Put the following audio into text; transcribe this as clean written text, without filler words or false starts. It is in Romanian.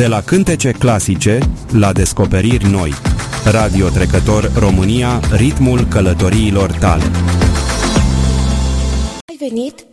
De la cântece clasice la descoperiri noi. Radio Trecător România, ritmul călătoriilor tale. Ai venit?